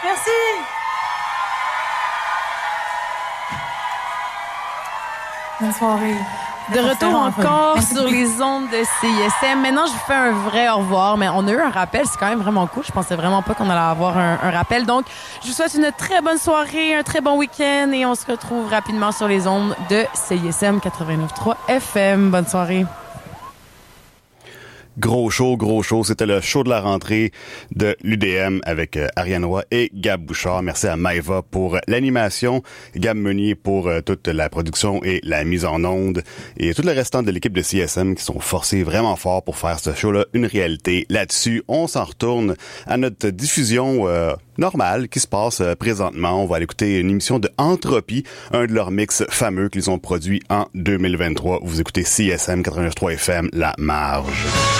Merci. Bonne soirée. De retour encore sur les ondes de CISM. Maintenant, je vous fais un vrai au revoir, mais on a eu un rappel, c'est quand même vraiment cool. Je pensais vraiment pas qu'on allait avoir un rappel. Donc, je vous souhaite une très bonne soirée, un très bon week-end et on se retrouve rapidement sur les ondes de CISM 89.3 FM. Bonne soirée. Gros show. C'était le show de la rentrée de l'UDM avec Ariane Roy et Gab Bouchard. Merci à Maëva pour l'animation, Gab Meunier pour toute la production et la mise en onde et tout le restant de l'équipe de CSM qui sont forcés vraiment fort pour faire ce show-là une réalité. Là-dessus, on s'en retourne à notre diffusion normale qui se passe présentement. On va aller écouter une émission de Entropie, un de leurs mix fameux qu'ils ont produit en 2023. Vous écoutez CSM 89.3 FM, La Marge.